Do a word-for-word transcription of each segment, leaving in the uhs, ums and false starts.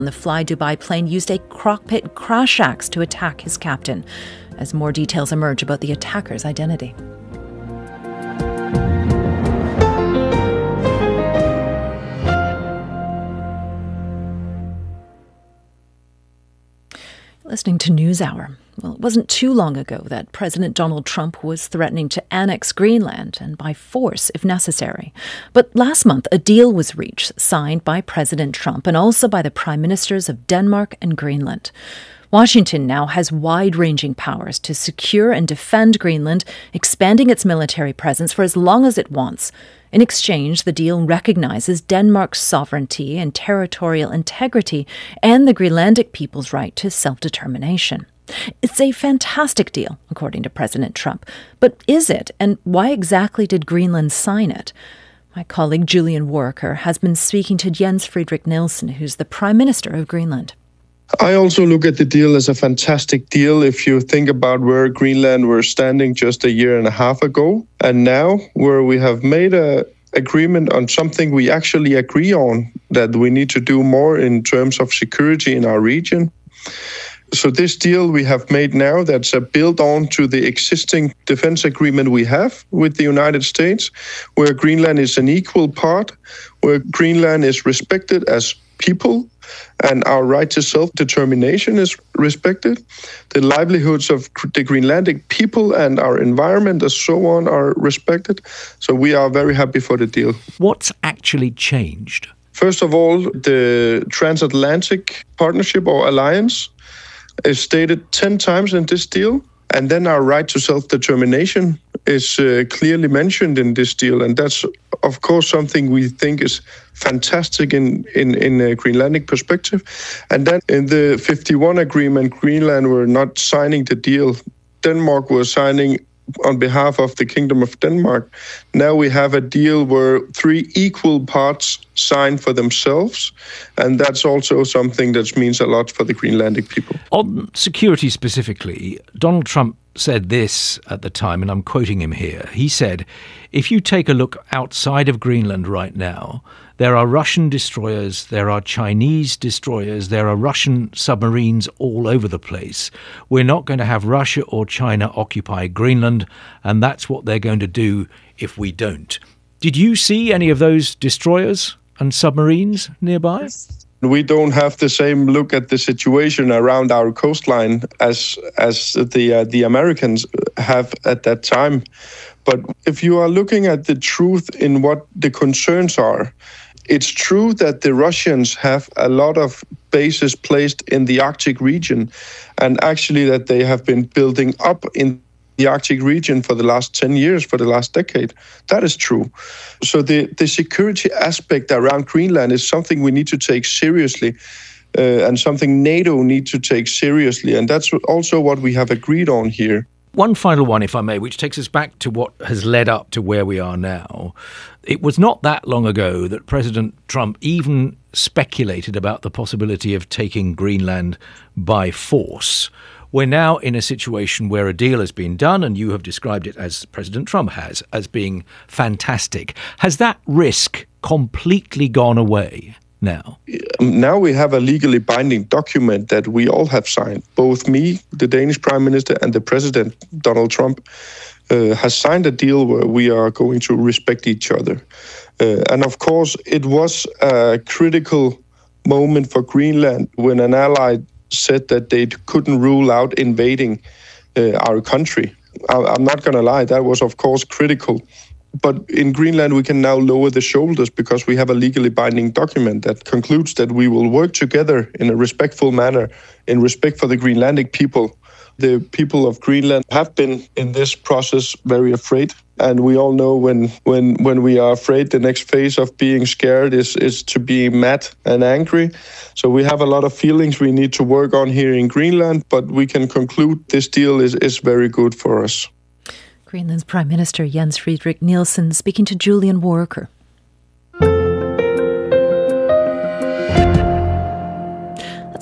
The Fly Dubai plane used a cockpit crash axe to attack his captain, as more details emerge about the attacker's identity. Listening to NewsHour. Well, it wasn't too long ago that President Donald Trump was threatening to annex Greenland, and by force if necessary. But last month, a deal was reached, signed by President Trump and also by the Prime Ministers of Denmark and Greenland. Washington now has wide-ranging powers to secure and defend Greenland, expanding its military presence for as long as it wants. In exchange, the deal recognizes Denmark's sovereignty and territorial integrity and the Greenlandic people's right to self-determination. It's a fantastic deal, according to President Trump. But is it? And why exactly did Greenland sign it? My colleague Julian Worker has been speaking to Jens Frederik Nielsen, who's the Prime Minister of Greenland. I also look at the deal as a fantastic deal if you think about where Greenland were standing just a year and a half ago, and now where we have made a agreement on something we actually agree on, that we need to do more in terms of security in our region. So this deal we have made now, that's a build on to the existing defense agreement we have with the United States, where Greenland is an equal part, where Greenland is respected as people, and our right to self-determination is respected. The livelihoods of the Greenlandic people and our environment and so on are respected. So we are very happy for the deal. What's actually changed? First of all, the transatlantic partnership or alliance is stated ten times in this deal. And then our right to self-determination is uh, clearly mentioned in this deal. And that's, of course, something we think is fantastic in, in, in a Greenlandic perspective. And then in the fifty-one agreement, Greenland were not signing the deal. Denmark was signing on behalf of the Kingdom of Denmark. Now we have a deal where three equal parts sign for themselves, and that's also something that means a lot for the Greenlandic people. On security specifically, Donald Trump said this at the time, and I'm quoting him here. He said, if you take a look outside of Greenland right now, there are Russian destroyers, there are Chinese destroyers, there are Russian submarines all over the place. We're not going to have Russia or China occupy Greenland, and that's what they're going to do if we don't. Did you see any of those destroyers and submarines nearby? We don't have the same look at the situation around our coastline as as the uh, the Americans have at that time. But if you are looking at the truth in what the concerns are, it's true that the Russians have a lot of bases placed in the Arctic region, and actually that they have been building up in the Arctic region for the last ten years, for the last decade. That is true. So the, the security aspect around Greenland is something we need to take seriously, uh, and something NATO need to take seriously. And that's also what we have agreed on here. One final one, if I may, which takes us back to what has led up to where we are now. It was not that long ago that President Trump even speculated about the possibility of taking Greenland by force. We're now in a situation where a deal has been done, and you have described it, as President Trump has, as being fantastic. Has that risk completely gone away now? Now we have a legally binding document that we all have signed. Both me, the Danish Prime Minister, and the President, Donald Trump, uh, has signed a deal where we are going to respect each other. Uh, and of course, it was a critical moment for Greenland when an ally said that they couldn't rule out invading uh, our country. I, I'm not going to lie, that was of course critical. But in Greenland, we can now lower the shoulders because we have a legally binding document that concludes that we will work together in a respectful manner, in respect for the Greenlandic people. The people of Greenland have been in this process very afraid. And we all know when, when, when we are afraid, the next phase of being scared is, is to be mad and angry. So we have a lot of feelings we need to work on here in Greenland, but we can conclude this deal is, is very good for us. Greenland's Prime Minister Jens Frederik Nielsen speaking to Julian Worker.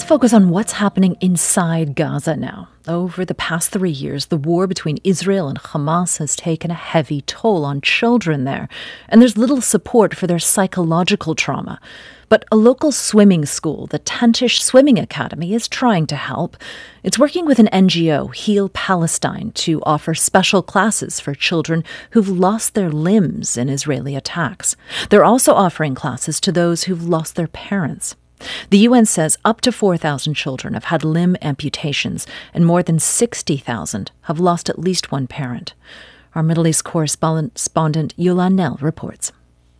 focus on what's happening inside Gaza now. Over the past three years, the war between Israel and Hamas has taken a heavy toll on children there, and there's little support for their psychological trauma. But a local swimming school, the Tantish Swimming Academy, is trying to help. It's working with an N G O, Heal Palestine, to offer special classes for children who've lost their limbs in Israeli attacks. They're also offering classes to those who've lost their parents. The U N says up to four thousand children have had limb amputations, and more than sixty thousand have lost at least one parent. Our Middle East correspondent Yolan Nell reports.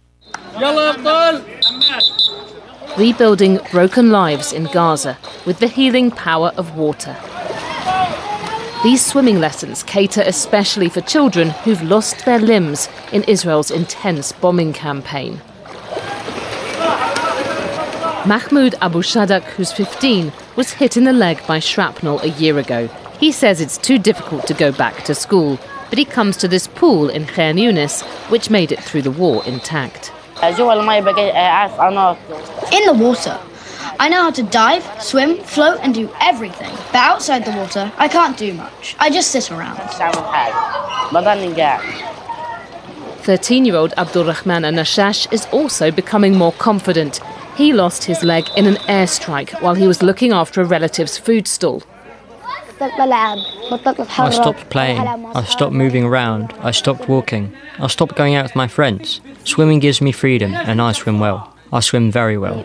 Rebuilding broken lives in Gaza with the healing power of water. These swimming lessons cater especially for children who've lost their limbs in Israel's intense bombing campaign. Mahmoud Abu Shadak, who's fifteen, was hit in the leg by shrapnel a year ago. He says it's too difficult to go back to school, but he comes to this pool in Khan Yunis, which made it through the war intact. In the water, I know how to dive, swim, float and do everything. But outside the water, I can't do much. I just sit around. thirteen-year-old Abdulrahman Al-Nashash is also becoming more confident. He lost his leg in an airstrike while he was looking after a relative's food stall. I stopped playing, I stopped moving around, I stopped walking, I stopped going out with my friends. Swimming gives me freedom and I swim well. I swim very well.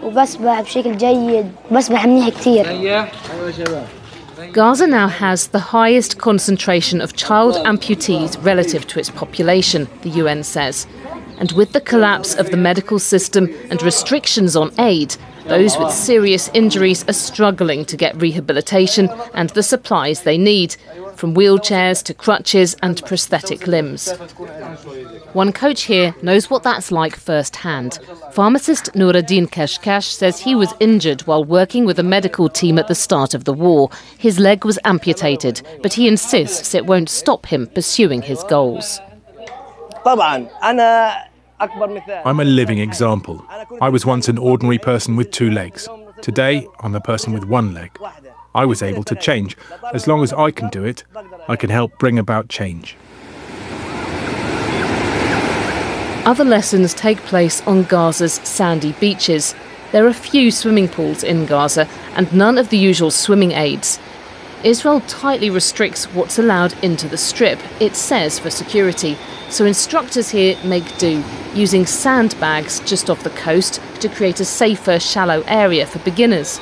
Gaza now has the highest concentration of child amputees relative to its population, the U N says. And with the collapse of the medical system and restrictions on aid, those with serious injuries are struggling to get rehabilitation and the supplies they need, from wheelchairs to crutches and prosthetic limbs. One coach here knows what that's like firsthand. Pharmacist Nuruddin Kashkash says he was injured while working with a medical team at the start of the war. His leg was amputated, but he insists it won't stop him pursuing his goals. I'm a living example. I was once an ordinary person with two legs. Today, I'm a person with one leg. I was able to change. As long as I can do it, I can help bring about change. Other lessons take place on Gaza's sandy beaches. There are few swimming pools in Gaza and none of the usual swimming aids. Israel tightly restricts what's allowed into the strip, it says for security. So instructors here make do, using sandbags just off the coast to create a safer, shallow area for beginners.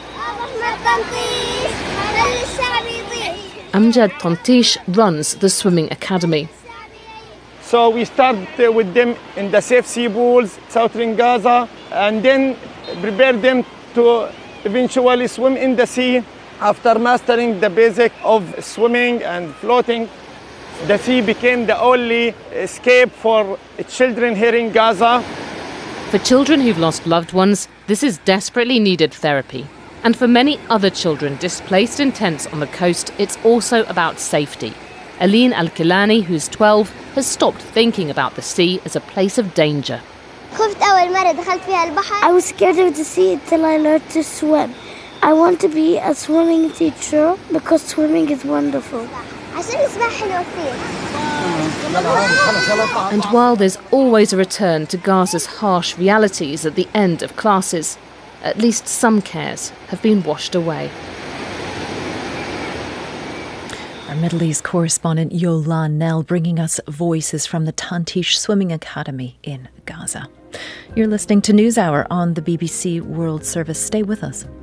Amjad Tantish runs the swimming academy. So we start uh, with them in the safe sea pools, southern Gaza, and then prepare them to eventually swim in the sea. After mastering the basic of swimming and floating, the sea became the only escape for children here in Gaza. For children who've lost loved ones, this is desperately needed therapy. And for many other children displaced in tents on the coast, it's also about safety. Aline Al-Kilani, who's twelve, has stopped thinking about the sea as a place of danger. I was scared of the sea until I learned to swim. I want to be a swimming teacher because swimming is wonderful. And while there's always a return to Gaza's harsh realities at the end of classes, at least some cares have been washed away. Our Middle East correspondent Yolan Nell bringing us voices from the Tantish Swimming Academy in Gaza. You're listening to NewsHour on the B B C World Service. Stay with us.